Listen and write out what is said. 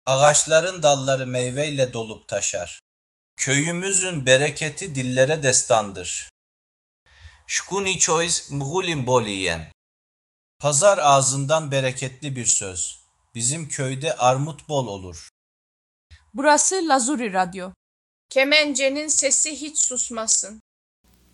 Ağaçların dalları meyveyle dolup taşar. Köyümüzün bereketi dillere destandır. Şkuni çoiz mğulim boliyen. Pazar ağzından bereketli bir söz. Bizim köyde armut bol olur. Burası Lazuri Radyo. Kemencenin sesi hiç susmasın.